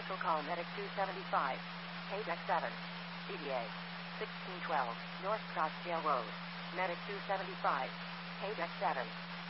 Special call Medic 275. KDEC 7. CDA 1612. North Scottsdale Road. Medic 275. KDEC 7.